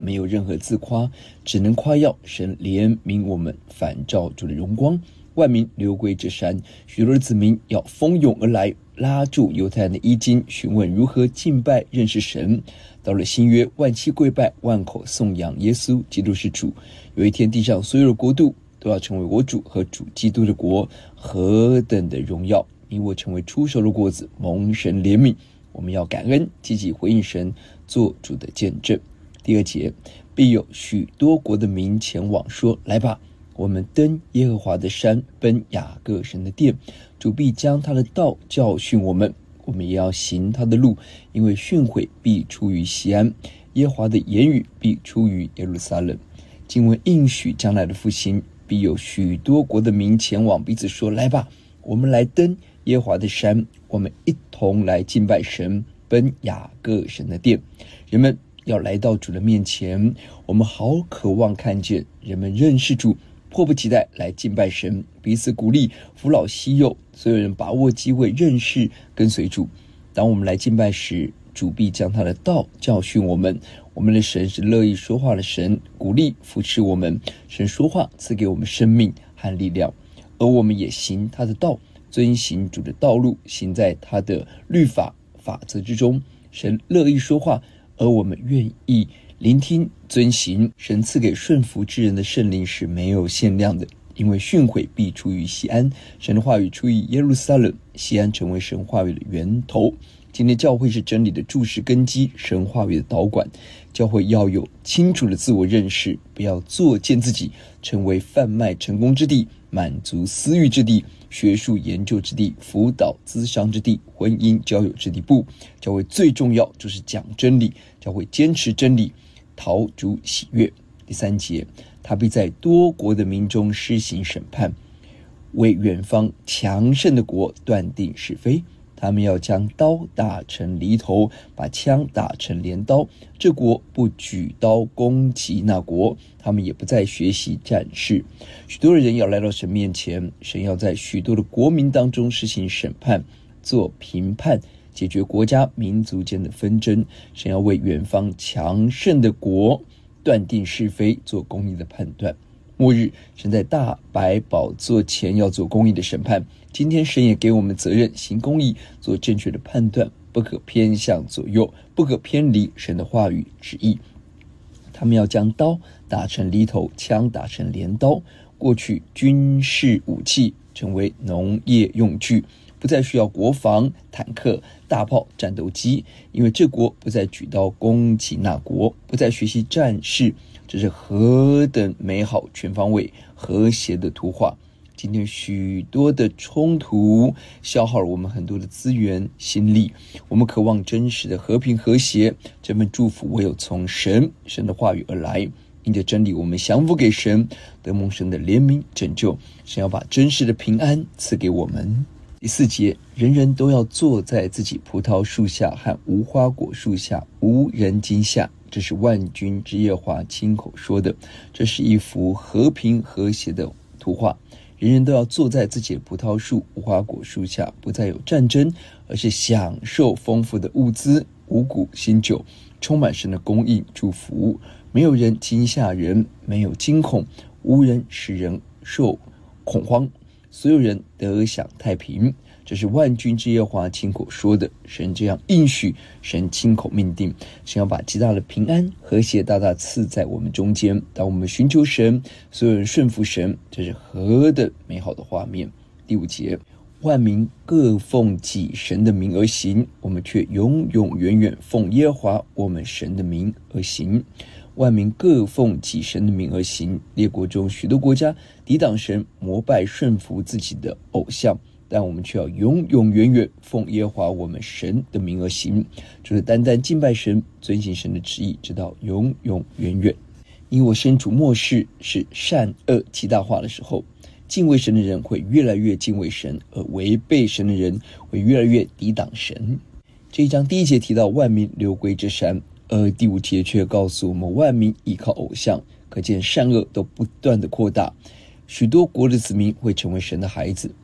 没有任何自夸，只能夸耀神怜悯我们，反照主的荣光。万民流归这山，许多的子民要蜂拥而来，拉住犹太人的衣襟，询问如何敬拜认识神。到了新约，万膝跪拜，万口颂扬耶稣基督是主。有一天，地上所有的国度都要成为我主和主基督的国，何等的荣耀！你我成为出熟的果子，蒙神怜悯。我们要感恩，积极回应神，做主的见证。第二节，必有许多国的民前往说：来吧，我们登耶和华的山，奔雅各神的殿。主必将他的道教训我们，我们也要行他的路，因为训诲必出于锡安，耶和华的言语必出于耶路撒冷。经文应许将来的复兴，必有许多国的民前往，彼此说：来吧，我们来登耶和华的山，我们一同来敬拜神，奔雅各神的殿。人们要来到主的面前，我们好渴望看见人们认识主，迫不及待来敬拜神，彼此鼓励，扶老携幼，所有人把握机会认识跟随主。当我们来敬拜时，主必将他的道教训我们。我们的神是乐意说话的神，鼓励扶持我们。神说话赐给我们生命和力量，而我们也行他的道，遵行主的道路，行在他的律法法则之中。神乐意说话，而我们愿意聆听遵行。神赐给顺服之人的圣灵是没有限量的，因为训诲必出于锡安，神的话语出于耶路撒冷，锡安成为神话语的源头。今天教会是真理的柱石根基，神话语的导管。教会要有清楚的自我认识，不要作践自己，成为贩卖成功之地，满足私欲之地，学术研究之地，辅导咨商之地，婚姻交友之地。不，教会最重要就是讲真理，教会坚持真理，讨主喜悦。第三节，他必在多国的民中施行审判，为远方强盛的国断定是非。他们要将刀打成犁头，把枪打成镰刀。这国不举刀攻击那国，他们也不再学习战事。许多的人要来到神面前，神要在许多的国民当中施行审判，做评判，解决国家民族间的纷争。神要为远方强盛的国断定是非，做公义的判断。末日，神在大白宝座前要做公义的审判。今天神也给我们责任，行公义，做正确的判断，不可偏向左右，不可偏离神的话语旨意。他们要将刀打成犁头，枪打成镰刀。过去军事武器成为农业用具，不再需要国防、坦克、大炮、战斗机，因为这国不再举刀攻击那国，不再学习战事。这是何等美好、全方位、和谐的图画。今天许多的冲突消耗了我们很多的资源心力，我们渴望真实的和平和谐，这份祝福唯有从神的话语而来。因着真理，我们降服给神，得蒙神的怜悯拯救。神要把真实的平安赐给我们。第四节，人人都要坐在自己葡萄树下和无花果树下，无人惊吓。这是万军之耶和华亲口说的。这是一幅和平和谐的图画。人人都要坐在自己的葡萄树、无花果树下，不再有战争，而是享受丰富的物资、五谷、新酒，充满神的供应祝福。没有人惊吓人，没有惊恐，无人使人受恐慌，所有人得享太平。这是万军之耶和华亲口说的。神这样应许，神亲口命定，神要把极大的平安和谐大大赐在我们中间。当我们寻求神，所有人顺服神，这是何等美好的画面。第五节，万民各奉己神的名而行，我们却永永远远奉耶和华我们神的名而行。万民各奉己神的名而行，列国中许多国家抵挡神，膜拜顺服自己的偶像，但我们却要永永远远奉耶和华我们神的名而行，就是单单敬拜神，遵行神的旨意，直到永永远远。因我身处末世是善恶极大化的时候，敬畏神的人会越来越敬畏神，而违背神的人会越来越抵挡神。这一章第一节提到万民流归这山，而第五节却告诉我们万民依靠偶像，可见善恶都不断的扩大。许多国的子民会成为神的孩子，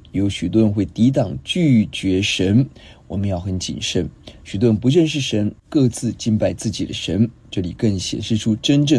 有许多人会抵挡拒绝神，我们要很谨慎。许多人不认识神，各自敬拜自己的神，这里更显示出真正